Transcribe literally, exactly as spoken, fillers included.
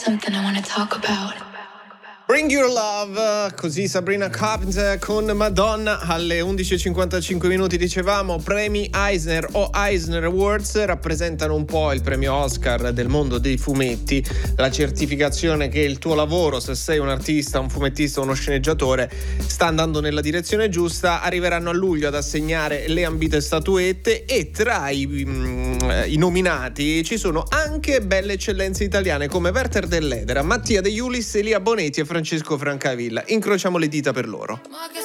something I wanna talk about. Bring Your Love, così Sabrina Carpenter con Madonna. Alle undici e cinquantacinque minuti dicevamo premi Eisner o Eisner Awards rappresentano un po' il premio Oscar del mondo dei fumetti, la certificazione che il tuo lavoro, se sei un artista, un fumettista o uno sceneggiatore, sta andando nella direzione giusta. Arriveranno a luglio ad assegnare le ambite statuette e tra i, mm, i nominati ci sono anche belle eccellenze italiane come Werther Dell'Edera, Mattia De Iulis, Elia Bonetti e Francesco Francavilla. Incrociamo le dita per loro. Ma che